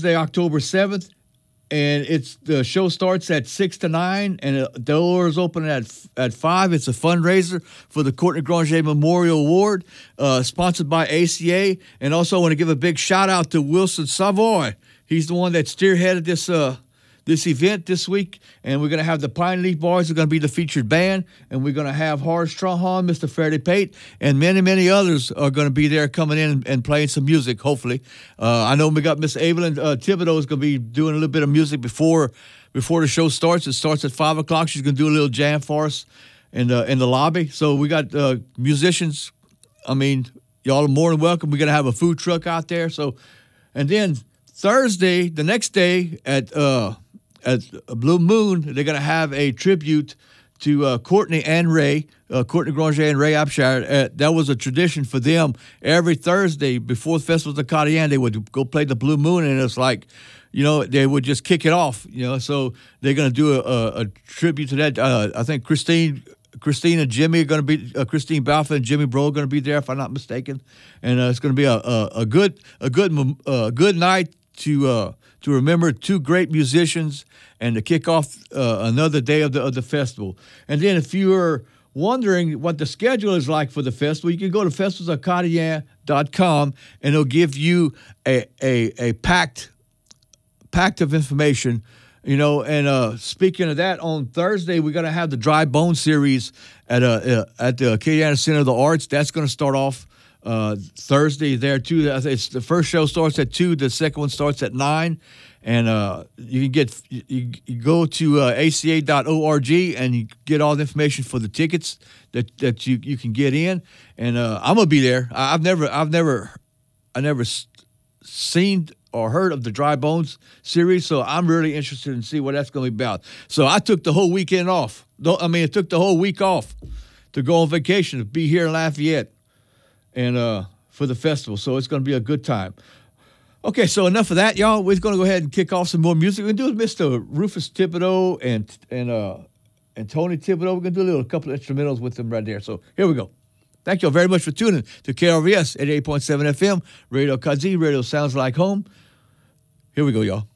Thursday, October 7th. And the show starts at 6 to 9, and the doors open at 5. It's a fundraiser for the Courtney Granger Memorial Award, sponsored by ACA. And also, I want to give a big shout out to Wilson Savoy. He's the one that spearheaded this event this week, and we're going to have the Pine Leaf Boys are going to be the featured band, and we're going to have Horace Strongholm, Mr. Freddie Pate, and many, many others are going to be there coming in and playing some music, hopefully. I know we got Miss Evelyn Thibodeau is going to be doing a little bit of music before the show starts. It starts at 5 o'clock. She's going to do a little jam for us in the lobby. So we got musicians. I mean, y'all are more than welcome. We're going to have a food truck out there. So, and then Thursday, the next day at Blue Moon, they're going to have a tribute to Courtney and Ray, Courtney Granger and Ray Abshire. That was a tradition for them. Every Thursday before the Festival of Cadian, they would go play the Blue Moon, and it's like, they would just kick it off, So they're going to do a tribute to that. I think Christine and Jimmy are going to be, Christine Balfour and Jimmy Bro are going to be there, if I'm not mistaken. And it's going to be a good night to remember two great musicians and to kick off another day of the festival. And then if you're wondering what the schedule is like for the festival, you can go to festivalsofcadian.com, and it'll give you a packed of information. And speaking of that, on Thursday we're going to have the Dry Bone series at the Acadiana Center of the Arts. That's going to start off Thursday there too. It's the first show starts at 2. The second one starts at 9. And you can you go to aca.org and you get all the information for the tickets that you can get in. And I'm gonna be there. I've never seen or heard of the Dry Bones series, so I'm really interested in see what that's gonna be about. So I took the whole weekend off. I took the whole week off to go on vacation, to be here in Lafayette and for the festival. So it's gonna be a good time. Okay, so enough of that, y'all. We're going to go ahead and kick off some more music. We're going to do Mr. Rufus Thibodeau and Tony Thibodeau. We're going to do a couple of instrumentals with them right there. So here we go. Thank you all very much for tuning to KRVS 88.7 FM, Radio Kazi, Radio Sounds Like Home. Here we go, y'all.